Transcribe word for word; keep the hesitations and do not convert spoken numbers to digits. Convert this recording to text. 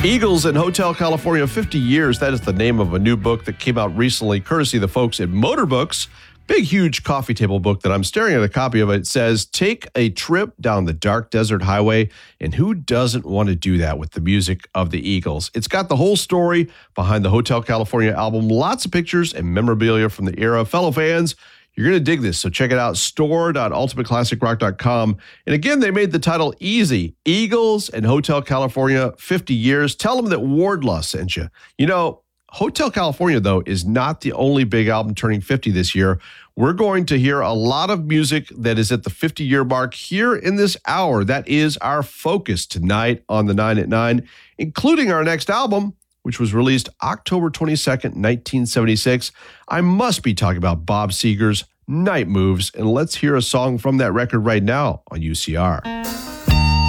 Eagles and Hotel California, fifty years. That is the name of a new book that came out recently, courtesy of the folks at Motor Books. Big, huge coffee table book that I'm staring at a copy of. It says, take a trip down the dark desert highway. And who doesn't want to do that with the music of the Eagles? It's got the whole story behind the Hotel California album. Lots of pictures and memorabilia from the era. Fellow fans, you're going to dig this, so check it out, store dot ultimate classic rock dot com. And again, they made the title easy. Eagles and Hotel California, fifty years. Tell them that Wardlaw sent you. You know, Hotel California, though, is not the only big album turning fifty this year. We're going to hear a lot of music that is at the fifty-year mark here in this hour. That is our focus tonight on the nine at nine, including our next album, which was released October twenty-second, nineteen seventy-six. I must be talking about Bob Seger's Night Moves, and let's hear a song from that record right now on U C R.